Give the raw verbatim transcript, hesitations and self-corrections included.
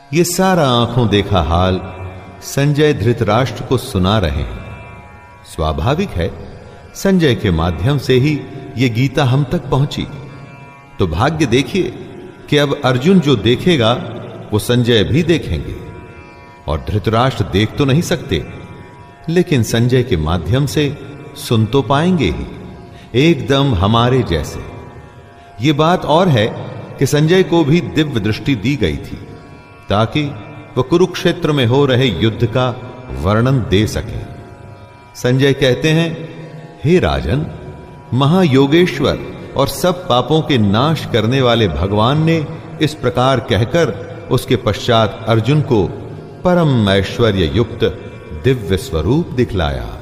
ये सारा आंखों देखा हाल संजय धृतराष्ट्र को सुना रहे हैं। स्वाभाविक है, संजय के माध्यम से ही ये गीता हम तक पहुंची। तो भाग्य देखिए कि अब अर्जुन जो देखेगा वो संजय भी देखेंगे। और धृतराष्ट्र देख तो नहीं सकते, लेकिन संजय के माध्यम से सुन तो पाएंगे ही, एकदम हमारे जैसे। ये बात और है कि संजय को भी दिव्य दृष्टि दी गई थी ताकि वह कुरुक्षेत्र में हो रहे युद्ध का वर्णन दे सके। संजय कहते हैं, हे राजन, महायोगेश्वर और सब पापों के नाश करने वाले भगवान ने इस प्रकार कहकर उसके पश्चात अर्जुन को परम ऐश्वर्य युक्त दिव्य स्वरूप दिखलाया।